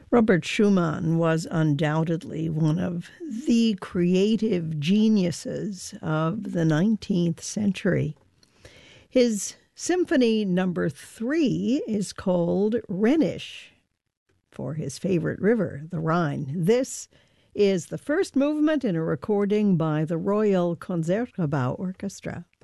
Robert Schumann was undoubtedly one of the creative geniuses of the 19th century. His Symphony Number 3 is called Rhenish, for his favorite river, the Rhine. This is the first movement in a recording by the Royal Concertgebouw Orchestra.